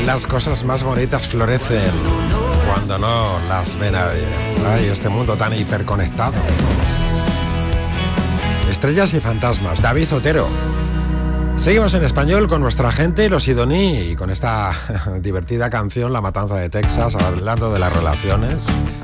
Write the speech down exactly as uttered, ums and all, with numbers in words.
Las cosas más bonitas florecen cuando no las ve nadie. Ay, este mundo tan hiperconectado. Estrellas y fantasmas, David Otero. Seguimos en español con nuestra gente, los Sidoní, y con esta divertida canción, La Matanza de Texas, hablando de las relaciones.